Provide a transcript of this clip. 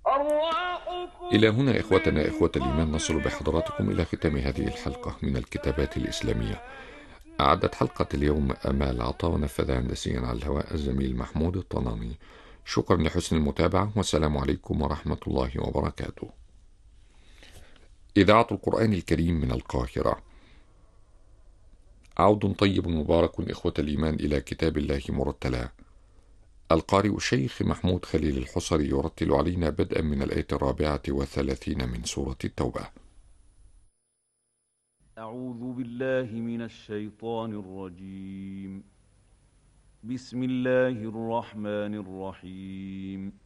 إلى هنا إخوتنا إخوة الإيمان نصل بحضراتكم إلى ختام هذه الحلقة من الكتابات الإسلامية. أعدت حلقة اليوم آمال عطاء، ونفذ هندسيا على الهواء الزميل محمود الطناني. شكرا لحسن المتابعة، والسلام عليكم ورحمة الله وبركاته. إذاعة القرآن الكريم من القاهرة. عود طيب مبارك إخوة الإيمان إلى كتاب الله مرتلا. القارئ الشيخ محمود خليل الحصري يرتل علينا بدءا من الآية 34 من سورة التوبة. أعوذ بالله من الشيطان الرجيم. بسم الله الرحمن الرحيم.